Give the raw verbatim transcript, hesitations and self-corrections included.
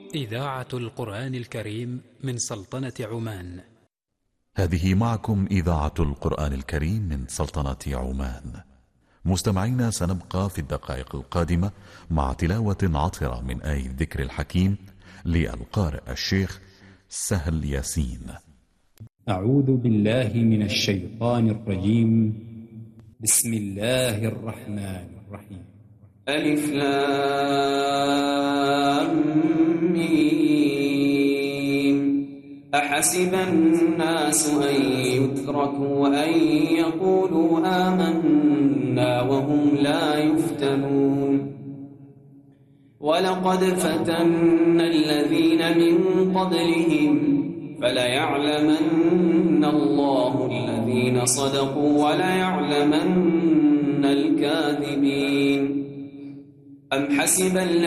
إذاعة القرآن الكريم من سلطنة عمان. هذه معكم إذاعة القرآن الكريم من سلطنة عمان. مستمعينا، سنبقى في الدقائق القادمة مع تلاوة عطرة من آية الذكر الحكيم للقارئ الشيخ سهل ياسين. أعوذ بالله من الشيطان الرجيم. بسم الله الرحمن الرحيم. ألف لام ميم. أحسب الناس أن يتركوا أن يقولوا آمنا وهم لا يفتنون. ولقد فتنا الذين من قبلهم فليعلمن الله الذين صدقوا وليعلمن الكاذبين. أم حسب